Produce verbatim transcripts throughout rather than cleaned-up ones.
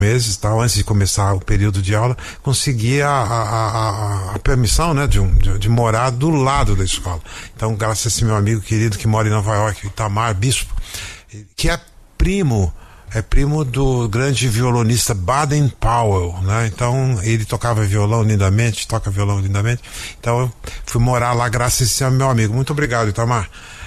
meses, tal, antes de começar o período de aula, consegui a, a, a, a permissão, né, de, um, de, de morar do lado da escola. Então, graças a esse meu amigo querido que mora em Nova York, Itamar Bispo, que é primo, é primo do grande violonista Baden Powell, né? Então, ele tocava violão lindamente, toca violão lindamente. Então, eu fui morar lá graças a esse meu amigo. Muito obrigado, Itamar.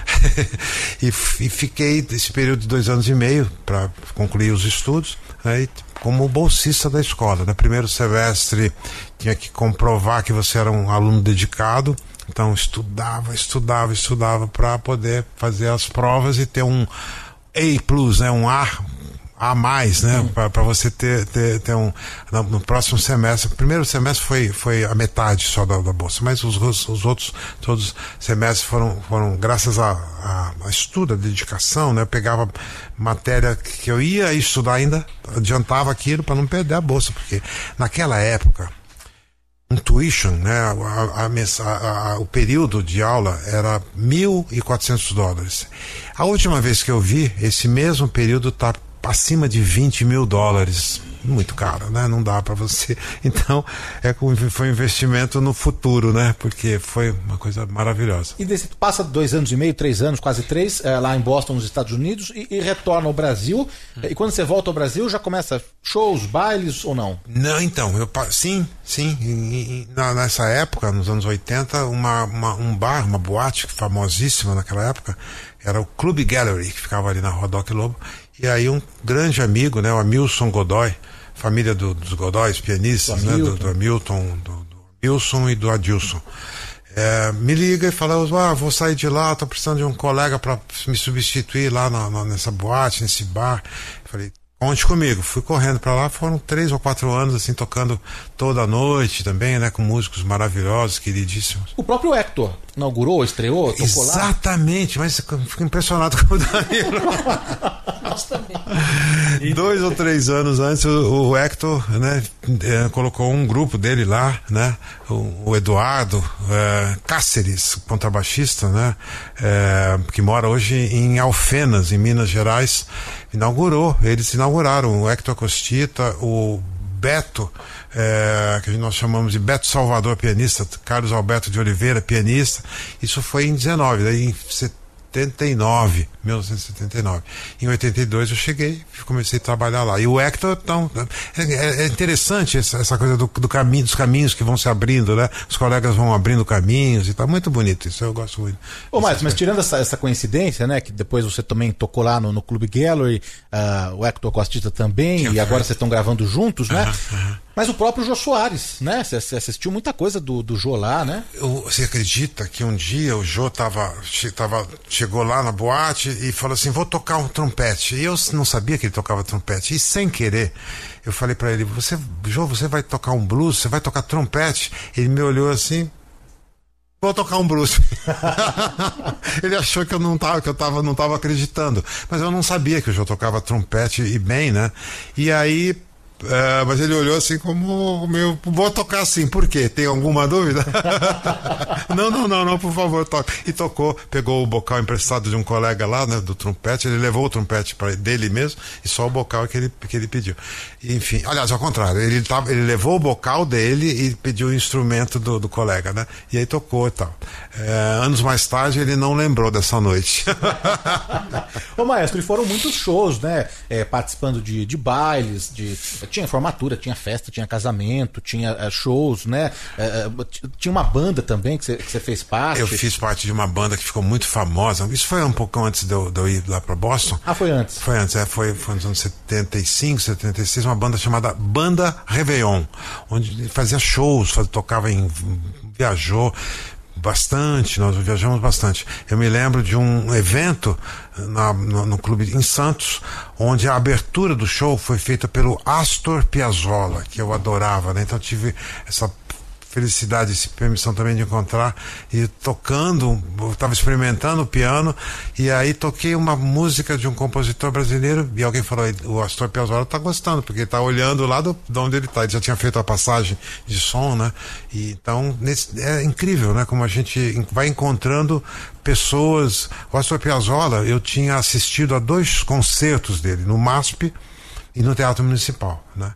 e, e fiquei esse período de dois anos e meio para concluir os estudos, né, como bolsista da escola. No primeiro semestre tinha que comprovar que você era um aluno dedicado, então estudava, estudava, estudava para poder fazer as provas e ter um A plus, né, um A a mais, né, uhum. para você ter, ter, ter um no, no próximo semestre. O primeiro semestre foi, foi a metade só da, da bolsa, mas os, os, os outros todos os semestres foram, foram graças a, a, a estudo, a dedicação, né, eu pegava matéria que eu ia estudar ainda, adiantava aquilo para não perder a bolsa, porque naquela época um tuition, né, a, a, a, a, o período de aula era mil e quatrocentos dólares. A última vez que eu vi, esse mesmo período tá acima de vinte mil dólares. Muito caro, né? Não dá para você. Então, é como foi um investimento no futuro, né? Porque foi uma coisa maravilhosa. E desse, passa dois anos e meio, três anos, quase três, é, lá em Boston, nos Estados Unidos, e, e retorna ao Brasil. Hum. E quando você volta ao Brasil, já começa shows, bailes ou não? Não, então, eu sim, sim. E, e, na, nessa época, nos anos oitenta, uma, uma, um bar, uma boate famosíssima naquela época, era o Club Gallery, que ficava ali na Rua Doc Lobo. E aí um grande amigo, né, o Hamilton Godoy, família do, dos Godóis, pianistas, do né, do, do Hamilton, do, do Wilson e do Adilson, é, me liga e fala, ah, vou sair de lá, tô precisando de um colega para me substituir lá na, na, nessa boate, nesse bar. Eu falei, conte comigo. Fui correndo para lá, foram três ou quatro anos assim, tocando toda a noite também, né, com músicos maravilhosos, queridíssimos. O próprio Hector inaugurou, estreou, tocou Exatamente, lá? Exatamente, mas fico impressionado com o Danilo. Nós também. Dois ou três anos antes, o, o Hector, né, colocou um grupo dele lá, né, o, o Eduardo é, Cáceres, contrabaixista, né, é, que mora hoje em Alfenas, em Minas Gerais, inaugurou, eles inauguraram, o Hector Costita, o Beto, é, que nós chamamos de Beto Salvador, pianista, Carlos Alberto de Oliveira, pianista. Isso foi em dezenove, daí em setenta e nove, mil novecentos e setenta e nove. Em oitenta e dois eu cheguei e comecei a trabalhar lá. E o Hector, então, é, é interessante essa, essa coisa do, do caminho, dos caminhos que vão se abrindo, né? Os colegas vão abrindo caminhos e tá muito bonito isso, eu gosto muito. Ô, mas, mas tirando essa, essa coincidência, né, que depois você também tocou lá no, no Club Gallery, uh, o Hector Costita também, que e agora vocês estão gravando juntos, né? Uhum, uhum. Mas o próprio Jô Soares, né? Você assistiu muita coisa do, do Jô lá, né? Eu, você acredita que um dia o Jô tava, tava, chegou lá na boate e falou assim, vou tocar um trompete. E eu não sabia que ele tocava trompete. E sem querer, eu falei pra ele, você, Jô, você vai tocar um blues? Você vai tocar trompete? Ele me olhou assim, vou tocar um blues. Ele achou que eu não tava, que eu tava, não tava acreditando. Mas eu não sabia que o Jô tocava trompete e bem, né? E aí, É, mas ele olhou assim como meu, vou tocar assim, por quê? Tem alguma dúvida? não, não, não, não, por favor, toca. E tocou, pegou o bocal emprestado de um colega lá, né, do trompete, ele levou o trompete para dele mesmo e só o bocal que ele, que ele pediu. Enfim, aliás, ao contrário, ele, tava, ele levou o bocal dele e pediu o instrumento do, do colega, né? E aí tocou e tal. É, anos mais tarde ele não lembrou dessa noite. Ô maestro, e foram muitos shows, né? É, participando de, de bailes, de tinha formatura, tinha festa, tinha casamento, tinha uh, shows, né? Uh, uh, tinha uma banda também que você fez parte. Eu fiz parte de uma banda que ficou muito famosa. Isso foi um pouco antes de eu, de eu ir lá para Boston. Ah, foi antes? Foi antes, é. Foi, foi nos anos setenta e cinco, setenta e seis, uma banda chamada Banda Réveillon, onde fazia shows, fazia, tocava em... viajou bastante, nós viajamos bastante. Eu me lembro de um evento na, no, no clube em Santos, onde a abertura do show foi feita pelo Astor Piazzolla, que eu adorava, né? Então eu tive essa felicidade, essa permissão também de encontrar e tocando, eu estava experimentando o piano e aí toquei uma música de um compositor brasileiro e alguém falou, o Astor Piazzolla está gostando, porque está olhando lá do, de onde ele está, ele já tinha feito a passagem de som, né? E, então nesse, é incrível, né? Como a gente vai encontrando pessoas. O Astor Piazzolla, eu tinha assistido a dois concertos dele no M A S P e no Teatro Municipal, né?